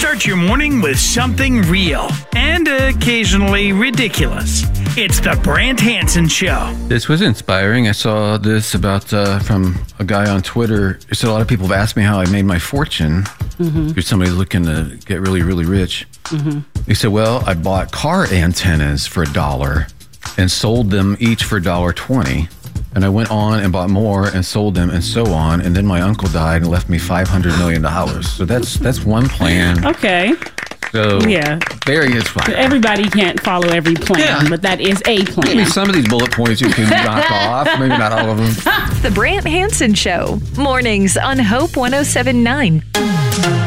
Start your morning with something real and occasionally ridiculous. It's the Brant Hansen Show. This was inspiring. I saw this about from a guy on Twitter. He said a lot of people have asked me how I made my fortune. If somebody's looking to get really, really rich. He said, well, I bought car antennas for $1 and sold them each for $1.20. And I went on and bought more and sold them and so on. And then my uncle died and left me $500 million. So that's one plan. Okay. So yeah, very inspiring. Everybody can't follow every plan, but that is a plan. Maybe some of these bullet points you can knock off. Maybe not all of them. The Brant Hansen Show. Mornings on Hope 107.9.